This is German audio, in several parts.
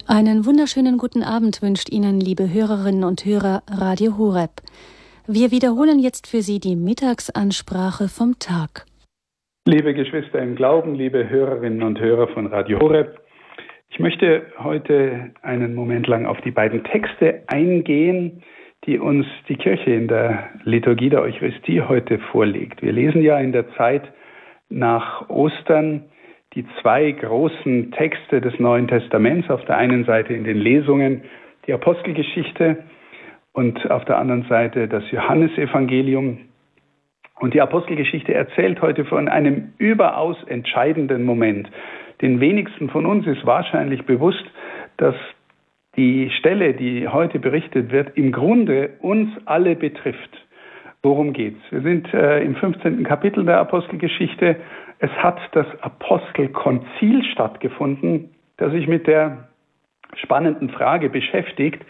Einen wunderschönen guten Abend wünscht Ihnen, liebe Hörerinnen und Hörer, Radio Horeb. Wir wiederholen jetzt für Sie die Mittagsansprache vom Tag. Liebe Geschwister im Glauben, liebe Hörerinnen und Hörer von Radio Horeb, ich möchte heute einen Moment lang auf die beiden Texte eingehen, die uns die Kirche in der Liturgie der Eucharistie heute vorlegt. Wir lesen ja in der Zeit nach Ostern die zwei großen Texte des Neuen Testaments, auf der einen Seite in den Lesungen die Apostelgeschichte und auf der anderen Seite das Johannesevangelium. Und die Apostelgeschichte erzählt heute von einem überaus entscheidenden Moment. Den wenigsten von uns ist wahrscheinlich bewusst, dass die Stelle, die heute berichtet wird, im Grunde uns alle betrifft. Worum geht's? Wir sind im 15. Kapitel der Apostelgeschichte. Es hat das Apostelkonzil stattgefunden, das sich mit der spannenden Frage beschäftigt,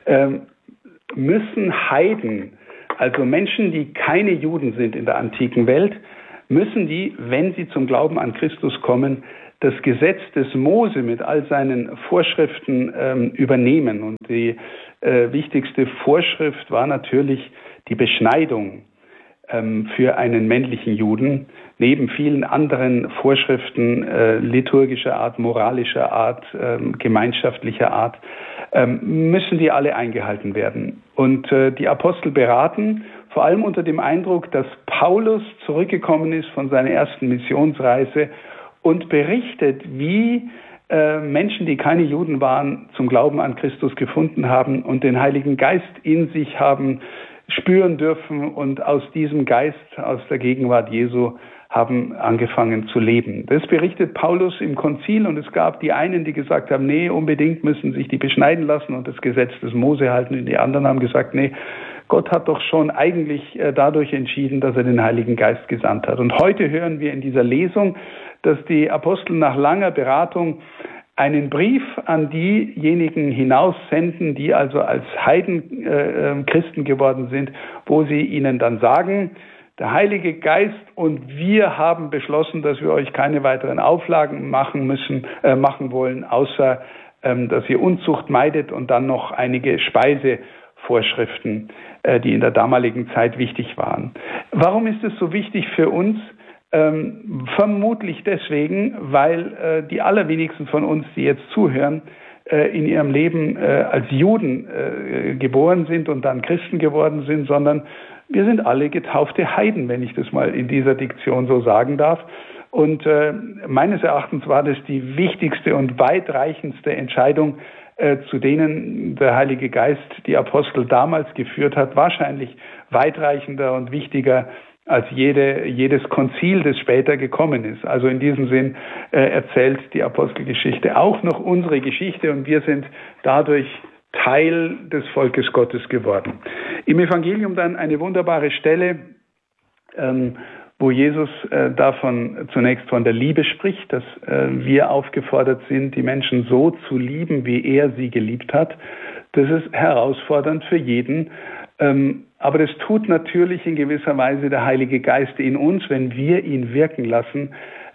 müssen Heiden, also Menschen, die keine Juden sind in der antiken Welt, müssen die, wenn sie zum Glauben an Christus kommen, das Gesetz des Mose mit all seinen Vorschriften übernehmen. Und die wichtigste Vorschrift war natürlich die Beschneidung für einen männlichen Juden, neben vielen anderen Vorschriften liturgischer Art, moralischer Art, gemeinschaftlicher Art, müssen die alle eingehalten werden. Und die Apostel beraten, vor allem unter dem Eindruck, dass Paulus zurückgekommen ist von seiner ersten Missionsreise und berichtet, wie Menschen, die keine Juden waren, zum Glauben an Christus gefunden haben und den Heiligen Geist in sich haben spüren dürfen und aus diesem Geist, aus der Gegenwart Jesu, haben angefangen zu leben. Das berichtet Paulus im Konzil und es gab die einen, die gesagt haben, nee, unbedingt müssen sich die beschneiden lassen und das Gesetz des Mose halten. Und die anderen haben gesagt, nee, Gott hat doch schon eigentlich dadurch entschieden, dass er den Heiligen Geist gesandt hat. Und heute hören wir in dieser Lesung, dass die Apostel nach langer Beratung einen Brief an diejenigen hinaussenden, die also als Heiden Christen geworden sind, wo sie ihnen dann sagen, der Heilige Geist und wir haben beschlossen, dass wir euch keine weiteren Auflagen machen wollen, außer dass ihr Unzucht meidet und dann noch einige Speisevorschriften, die in der damaligen Zeit wichtig waren. Warum ist es so wichtig für uns? Vermutlich deswegen, weil die allerwenigsten von uns, die jetzt zuhören, in ihrem Leben als Juden geboren sind und dann Christen geworden sind, sondern wir sind alle getaufte Heiden, wenn ich das mal in dieser Diktion so sagen darf. Und meines Erachtens war das die wichtigste und weitreichendste Entscheidung, zu denen der Heilige Geist die Apostel damals geführt hat, wahrscheinlich weitreichender und wichtiger als jedes Konzil, das später gekommen ist. Also in diesem Sinn erzählt die Apostelgeschichte auch noch unsere Geschichte und wir sind dadurch Teil des Volkes Gottes geworden. Im Evangelium dann eine wunderbare Stelle, wo Jesus davon zunächst von der Liebe spricht, dass wir aufgefordert sind, die Menschen so zu lieben, wie er sie geliebt hat. Das ist herausfordernd für jeden. Aber das tut natürlich in gewisser Weise der Heilige Geist in uns, wenn wir ihn wirken lassen,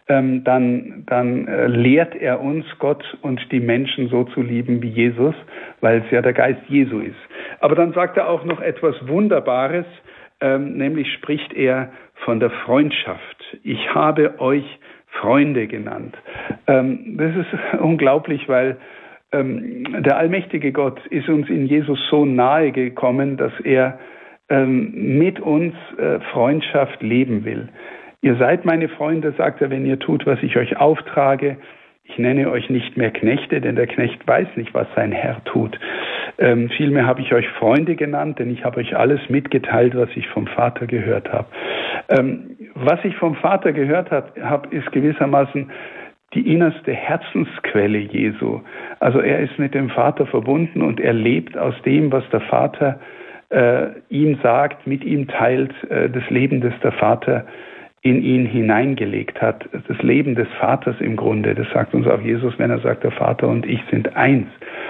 dann lehrt er uns, Gott und die Menschen so zu lieben wie Jesus, weil es ja der Geist Jesu ist. Aber dann sagt er auch noch etwas Wunderbares, nämlich spricht er von der Freundschaft. Ich habe euch Freunde genannt. Das ist unglaublich, weil der allmächtige Gott ist uns in Jesus so nahe gekommen, dass er mit uns Freundschaft leben will. Ihr seid meine Freunde, sagt er, wenn ihr tut, was ich euch auftrage. Ich nenne euch nicht mehr Knechte, denn der Knecht weiß nicht, was sein Herr tut. Vielmehr habe ich euch Freunde genannt, denn ich habe euch alles mitgeteilt, was ich vom Vater gehört habe. Was ich vom Vater gehört habe, ist gewissermaßen die innerste Herzensquelle Jesu. Also er ist mit dem Vater verbunden und er lebt aus dem, was der Vater ihm sagt, mit ihm teilt, das Leben, das der Vater in ihn hineingelegt hat. Das Leben des Vaters im Grunde, das sagt uns auch Jesus, wenn er sagt, der Vater und ich sind eins.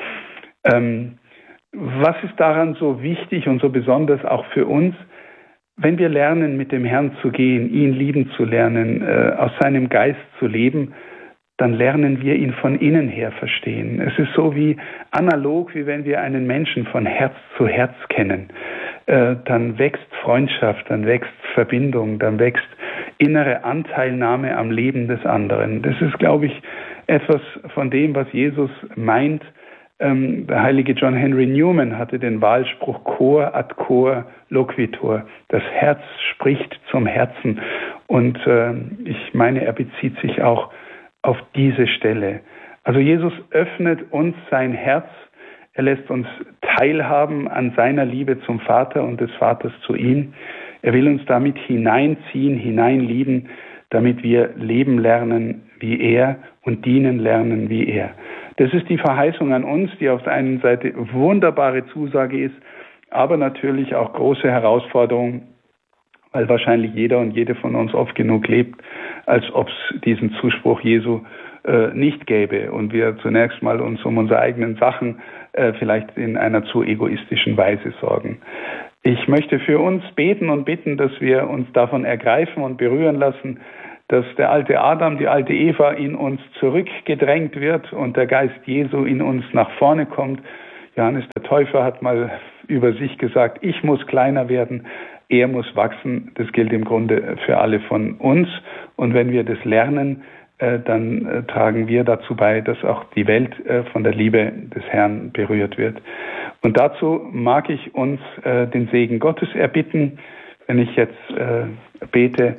Was ist daran so wichtig und so besonders auch für uns? Wenn wir lernen, mit dem Herrn zu gehen, ihn lieben zu lernen, aus seinem Geist zu leben, dann lernen wir ihn von innen her verstehen. Es ist so wie analog, wie wenn wir einen Menschen von Herz zu Herz kennen. Dann wächst Freundschaft, dann wächst Verbindung, dann wächst innere Anteilnahme am Leben des anderen. Das ist, glaube ich, etwas von dem, was Jesus meint. Der heilige John Henry Newman hatte den Wahlspruch Cor ad cor loquitur. Das Herz spricht zum Herzen. Und ich meine, er bezieht sich auch auf diese Stelle. Also Jesus öffnet uns sein Herz. Er lässt uns teilhaben an seiner Liebe zum Vater und des Vaters zu ihm. Er will uns damit hineinziehen, hineinlieben, damit wir leben lernen wie er und dienen lernen wie er. Das ist die Verheißung an uns, die auf der einen Seite wunderbare Zusage ist, aber natürlich auch große Herausforderung, weil wahrscheinlich jeder und jede von uns oft genug lebt, als ob es diesen Zuspruch Jesu nicht gäbe und wir zunächst mal uns um unsere eigenen Sachen vielleicht in einer zu egoistischen Weise sorgen. Ich möchte für uns beten und bitten, dass wir uns davon ergreifen und berühren lassen, dass der alte Adam, die alte Eva in uns zurückgedrängt wird und der Geist Jesu in uns nach vorne kommt. Johannes der Täufer hat mal über sich gesagt, ich muss kleiner werden, er muss wachsen. Das gilt im Grunde für alle von uns. Und wenn wir das lernen, dann tragen wir dazu bei, dass auch die Welt von der Liebe des Herrn berührt wird. Und dazu mag ich uns den Segen Gottes erbitten, wenn ich jetzt bete.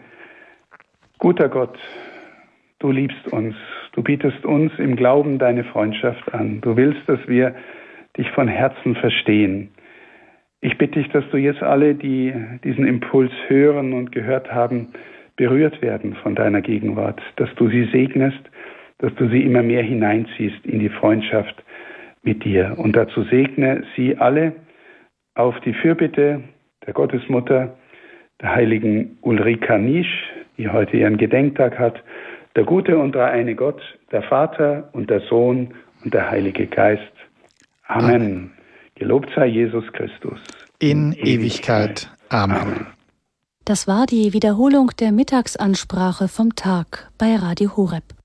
Guter Gott, du liebst uns, du bietest uns im Glauben deine Freundschaft an. Du willst, dass wir dich von Herzen verstehen. Ich bitte dich, dass du jetzt alle, die diesen Impuls hören und gehört haben, berührt werden von deiner Gegenwart, dass du sie segnest, dass du sie immer mehr hineinziehst in die Freundschaft mit dir. Und dazu segne sie alle auf die Fürbitte der Gottesmutter, der heiligen Ulrika Nisch, die heute ihren Gedenktag hat, der gute und dreieine Gott, der Vater und der Sohn und der Heilige Geist. Amen. Gelobt sei Jesus Christus. In Ewigkeit. Amen. Das war die Wiederholung der Mittagsansprache vom Tag bei Radio Horeb.